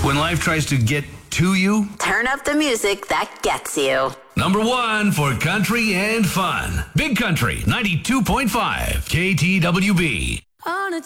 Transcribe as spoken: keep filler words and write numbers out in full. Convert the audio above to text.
When life tries to get to you, turn up the music that gets you. Number one for country and fun. Big Country ninety-two point five K T W B. On a